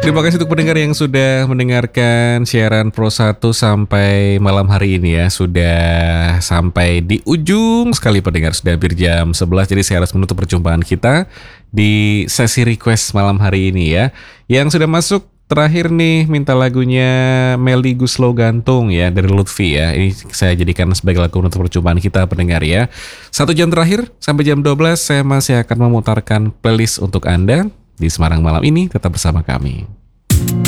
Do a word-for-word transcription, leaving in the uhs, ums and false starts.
Terima kasih untuk pendengar yang sudah mendengarkan siaran Pro satu sampai malam hari ini ya. Sudah sampai di ujung sekali pendengar, sudah hampir jam sebelas. Jadi saya harus menutup perjumpaan kita di sesi request malam hari ini ya. Yang sudah masuk terakhir nih minta lagunya Melly Guslow Gantung ya dari Lutfi ya. Ini saya jadikan sebagai lagu untuk perjumpaan kita pendengar ya. Satu jam terakhir sampai jam dua belas saya masih akan memutarkan playlist untuk Anda di Semarang malam ini. Tetap bersama kami.